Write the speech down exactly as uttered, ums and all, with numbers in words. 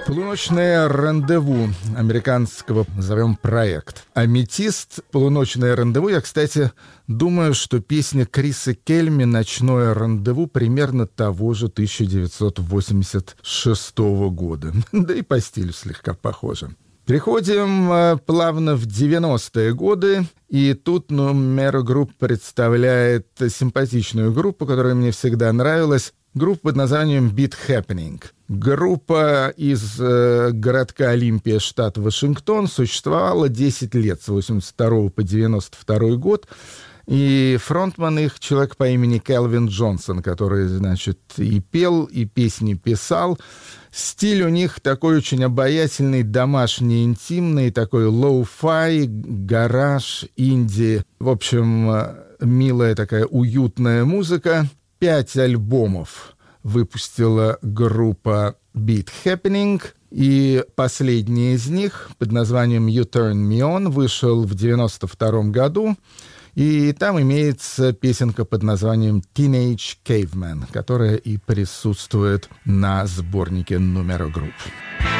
Полуночное рандеву американского, назовем, проект. Аметист, полуночное рандеву. Я, кстати, думаю, что песня Криса Кельми «Ночное рандеву» примерно того же тысяча девятьсот восемьдесят шестого года. Да и по стилю слегка похоже. Переходим э, плавно в девяностые годы. И тут Numero Group представляет симпатичную группу, которая мне всегда нравилась. Группа под названием Beat Happening. Группа из э, городка Олимпия, штат Вашингтон, существовала десять лет, с восемьдесят второго по девяносто второй год. И фронтман их человек по имени Келвин Джонсон, который, значит, и пел, и песни писал. Стиль у них такой очень обаятельный, домашний, интимный, такой лоу-фай, гараж, инди. В общем, милая такая уютная музыка. Пять альбомов выпустила группа Beat Happening, и последний из них под названием You Turn Me On вышел в девяносто втором году, и там имеется песенка под названием Teenage Caveman, которая и присутствует на сборнике Numero Group.